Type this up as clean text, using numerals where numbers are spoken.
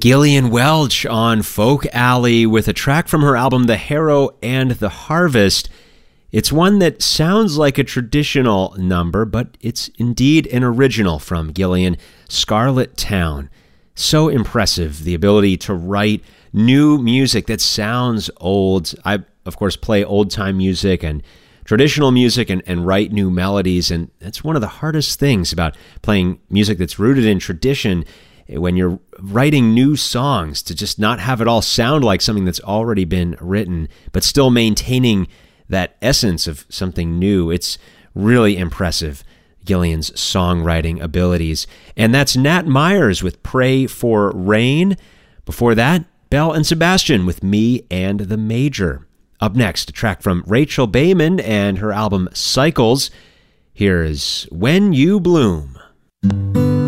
Gillian Welch on Folk Alley with a track from her album The Harrow and the Harvest. It's one that sounds like a traditional number, but it's indeed an original from Gillian, Scarlet Town. So impressive, the ability to write new music that sounds old. I, of course, play old-time music and traditional music and write new melodies, and that's one of the hardest things about playing music that's rooted in tradition when you're writing new songs, to just not have it all sound like something that's already been written, but still maintaining that essence of something new. It's really impressive, Gillian's songwriting abilities. And that's Nat Myers with Pray for Rain. Before that, Belle and Sebastian with Me and the Major. Up next, a track from Rachel Bayman and her album Cycles. Here is When You Bloom.